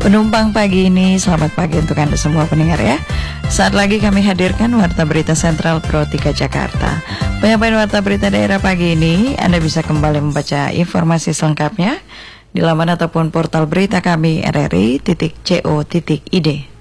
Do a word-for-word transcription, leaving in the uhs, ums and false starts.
Penumpang pagi ini, selamat pagi untuk Anda semua pendengar ya. Saat lagi kami hadirkan Warta Berita Sentral Pro tiga Jakarta. Penyampaian Warta Berita Daerah pagi ini, Anda bisa kembali membaca informasi selengkapnya di laman ataupun portal berita kami r r i titik co titik i d.